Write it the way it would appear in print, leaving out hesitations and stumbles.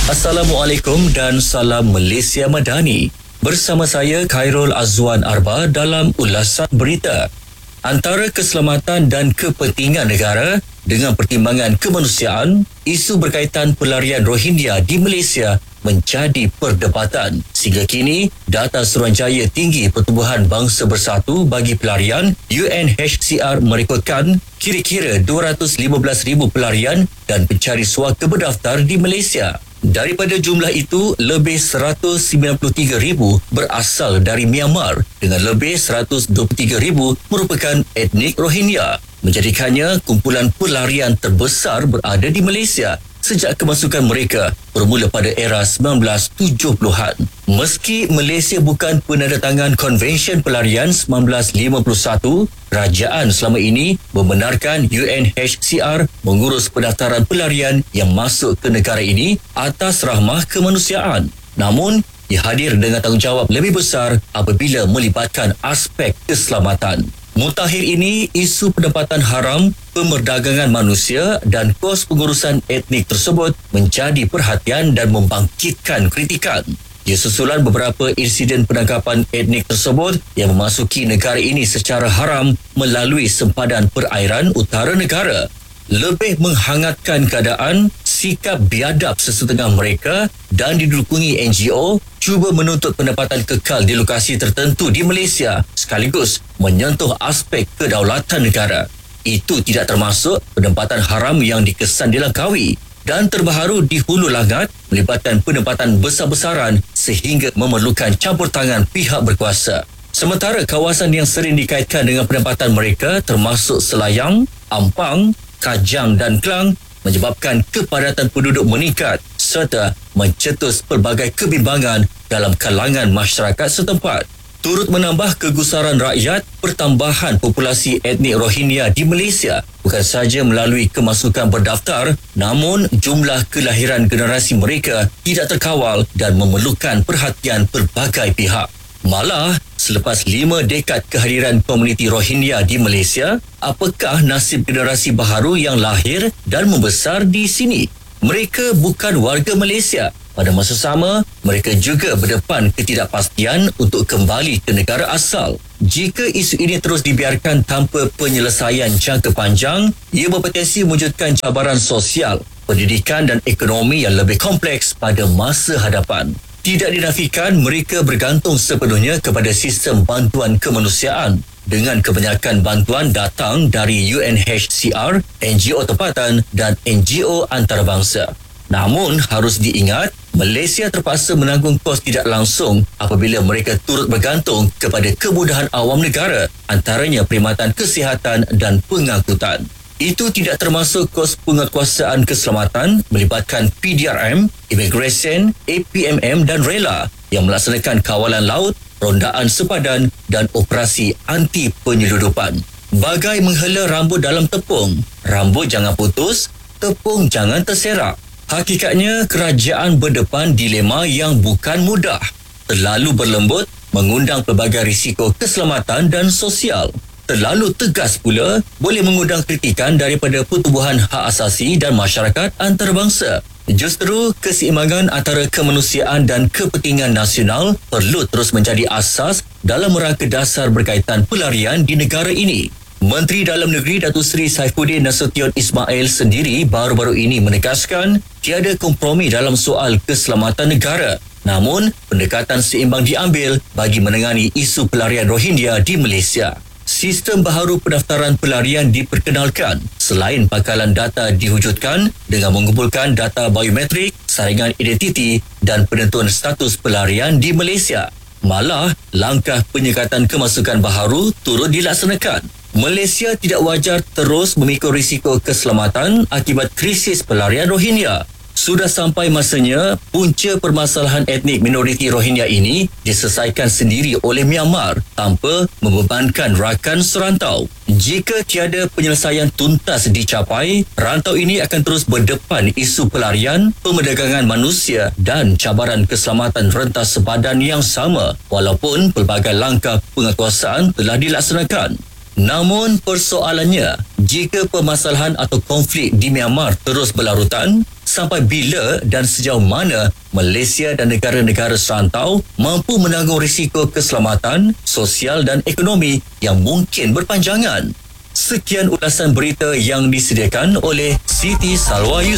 Assalamualaikum dan salam Malaysia Madani. Bersama saya Khairul Azwan Arba dalam ulasan berita. Antara keselamatan dan kepentingan negara dengan pertimbangan kemanusiaan, isu berkaitan pelarian Rohingya di Malaysia menjadi perdebatan. Sehingga kini, data Suruhanjaya Tinggi Pertubuhan Bangsa Bersatu bagi Pelarian UNHCR merekodkan kira-kira 215,000 pelarian dan pencari suaka berdaftar di Malaysia. Daripada jumlah itu, lebih 193,000 berasal dari Myanmar dengan lebih 123,000 merupakan etnik Rohingya, menjadikannya kumpulan pelarian terbesar berada di Malaysia sejak kemasukan mereka bermula pada era 1970-an. Meski Malaysia bukan penandatangan Konvensyen Pelarian 1951, kerajaan selama ini membenarkan UNHCR mengurus pendaftaran pelarian yang masuk ke negara ini atas rahmah kemanusiaan. Namun, ia hadir dengan tanggungjawab lebih besar apabila melibatkan aspek keselamatan. Mutakhir ini, isu pendapatan haram, pemerdagangan manusia dan kos pengurusan etnik tersebut menjadi perhatian dan membangkitkan kritikan. Ia susulan beberapa insiden penangkapan etnik tersebut yang memasuki negara ini secara haram melalui sempadan perairan utara negara. Lebih menghangatkan keadaan, sikap biadab sesetengah mereka dan didukungi NGO cuba menuntut pendapatan kekal di lokasi tertentu di Malaysia sekaligus menyentuh aspek kedaulatan negara. Itu tidak termasuk penempatan haram yang dikesan dilangkaui dan terbaru di Hulu Langat melibatkan penempatan besar-besaran sehingga memerlukan campur tangan pihak berkuasa. Sementara kawasan yang sering dikaitkan dengan penempatan mereka termasuk Selayang, Ampang, Kajang dan Klang menyebabkan kepadatan penduduk meningkat serta mencetus pelbagai kebimbangan dalam kalangan masyarakat setempat. Turut menambah kegusaran rakyat, pertambahan populasi etnik Rohingya di Malaysia bukan sahaja melalui kemasukan berdaftar, namun jumlah kelahiran generasi mereka tidak terkawal dan memerlukan perhatian pelbagai pihak. Malah, selepas 5 dekad kehadiran komuniti Rohingya di Malaysia, apakah nasib generasi baharu yang lahir dan membesar di sini? Mereka bukan warga Malaysia. Pada masa sama, mereka juga berdepan ketidakpastian untuk kembali ke negara asal. Jika isu ini terus dibiarkan tanpa penyelesaian jangka panjang, ia berpotensi mewujudkan cabaran sosial, pendidikan dan ekonomi yang lebih kompleks pada masa hadapan. Tidak dinafikan mereka bergantung sepenuhnya kepada sistem bantuan kemanusiaan dengan kebanyakan bantuan datang dari UNHCR, NGO tempatan dan NGO antarabangsa. Namun harus diingat, Malaysia terpaksa menanggung kos tidak langsung apabila mereka turut bergantung kepada kemudahan awam negara, antaranya perkhidmatan kesihatan dan pengangkutan. Itu tidak termasuk kos penguatkuasaan keselamatan melibatkan PDRM, Immigration, APMM dan Rela yang melaksanakan kawalan laut, rondaan sepadan dan operasi anti penyeludupan. Bagai menghela rambut dalam tepung, rambut jangan putus, tepung jangan terserak. Hakikatnya, kerajaan berdepan dilema yang bukan mudah. Terlalu berlembut mengundang pelbagai risiko keselamatan dan sosial. Terlalu tegas pula boleh mengundang kritikan daripada pertubuhan hak asasi dan masyarakat antarabangsa. Justru, keseimbangan antara kemanusiaan dan kepentingan nasional perlu terus menjadi asas dalam rangka dasar berkaitan pelarian di negara ini. Menteri Dalam Negeri Datuk Seri Saifuddin Nasution Ismail sendiri baru-baru ini menegaskan tiada kompromi dalam soal keselamatan negara. Namun, pendekatan seimbang diambil bagi menangani isu pelarian Rohingya di Malaysia. Sistem baharu pendaftaran pelarian diperkenalkan. Selain pangkalan data diwujudkan dengan mengumpulkan data biometrik, saringan identiti dan penentuan status pelarian di Malaysia. Malah, langkah penyekatan kemasukan baharu turut dilaksanakan. Malaysia tidak wajar terus memikul risiko keselamatan akibat krisis pelarian Rohingya. Sudah sampai masanya punca permasalahan etnik minoriti Rohingya ini diselesaikan sendiri oleh Myanmar tanpa membebankan rakan serantau. Jika tiada penyelesaian tuntas dicapai, rantau ini akan terus berdepan isu pelarian, pemerdagangan manusia dan cabaran keselamatan rentas sepadan yang sama walaupun pelbagai langkah penguatkuasaan telah dilaksanakan. Namun persoalannya, jika permasalahan atau konflik di Myanmar terus berlarutan, sampai bila dan sejauh mana Malaysia dan negara-negara serantau mampu menanggung risiko keselamatan, sosial dan ekonomi yang mungkin berpanjangan? Sekian ulasan berita yang disediakan oleh Siti Salwa Yusuf.